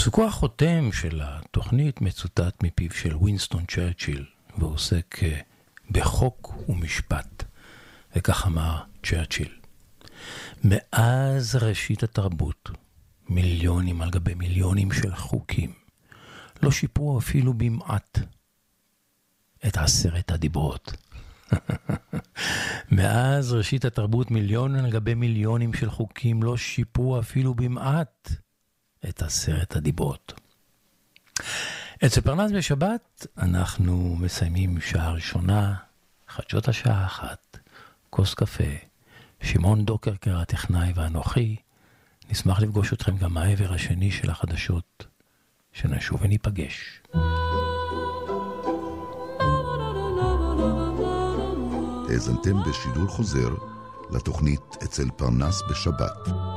פסוקו החותם של התוכנית מצוטט מפיו של ווינסטון צ'רצ'יל, ועוסק בחוק ומשפט. וכך אמר צ'רצ'יל: מאז ראשית התרבות, מיליונים על גבי מיליונים של חוקים לא שיפרו אפילו במעט את 10 הדיברות. מאז ראשית התרבות, מיליונים על גבי מיליונים של חוקים לא שיפרו אפילו במעט את 10 הדיברות. אצל פרנס בשבת אנחנו מסיימים שעה ראשונה, חדשות השעה 1, כוס קפה, שמעון דוקרקר הטכנאי ואנוכי. נשמח לפגוש אתכם גם מהעבר השני של החדשות, שנשוב וניפגש. האזנתם בשידור חוזר לתוכנית אצל פרנס בשבת.